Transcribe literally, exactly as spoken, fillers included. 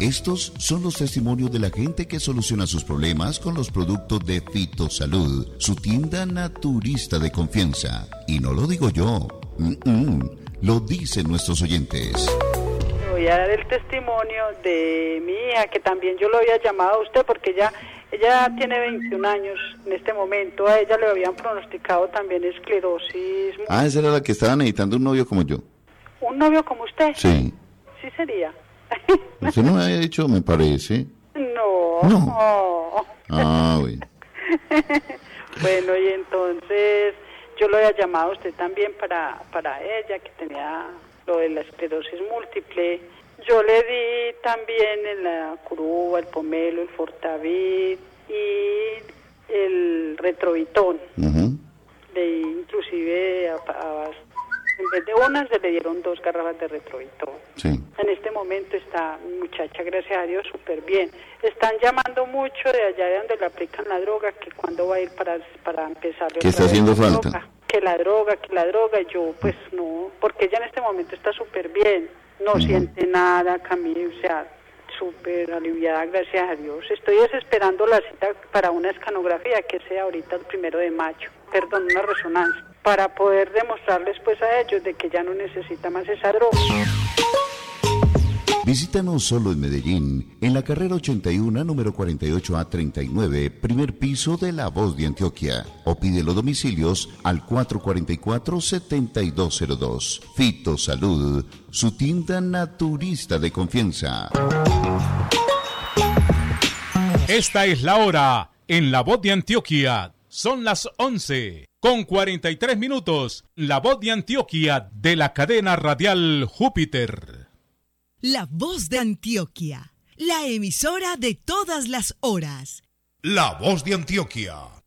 Estos son los testimonios de la gente que soluciona sus problemas con los productos de Fitosalud, su tienda naturista de confianza. Y no lo digo yo, Mm-mm. lo dicen nuestros oyentes. Voy a dar el testimonio de mi hija, que también yo lo había llamado a usted porque ella, ella tiene veintiún años en este momento. A ella le habían pronosticado también esclerosis. Ah, esa era la que estaba necesitando un novio como yo. ¿Un novio como usted? Sí. Sí sería. Usted no me había dicho, me parece. No. No. Ah, bueno. Bueno, y entonces yo lo había llamado a usted también para, para ella, que tenía lo de la esclerosis múltiple. Yo le di también en la Curuba, el Pomelo, el Fortavid y el Retrovitón. Uh-huh. De inclusive a, a, en vez de una se le dieron dos garrafas de Retrovitón. Sí. En este momento está mi muchacha, gracias a Dios, súper bien. Están llamando mucho de allá de donde le aplican la droga, que cuándo va a ir para, para empezar. ¿Qué está haciendo falta? Droga. Que la droga, que la droga, y yo pues no, porque ella en este momento está súper bien, no uh-huh. siente nada, Camille, o sea, súper aliviada, gracias a Dios. Estoy desesperando la cita para una escanografía que sea ahorita el primero de mayo, perdón, una resonancia, para poder demostrarles pues a ellos de que ya no necesita más esa droga. Visítanos solo en Medellín, en la carrera ochenta y uno, número cuarenta y ocho A treinta y nueve, primer piso de La Voz de Antioquia. O pide los domicilios al cuatro cuatro cuatro, siete dos cero dos. Fitosalud, su tienda naturista de confianza. Esta es la hora en La Voz de Antioquia. Son las once con cuarenta y tres minutos. La Voz de Antioquia de la cadena radial Júpiter. La Voz de Antioquia, la emisora de todas las horas. La Voz de Antioquia,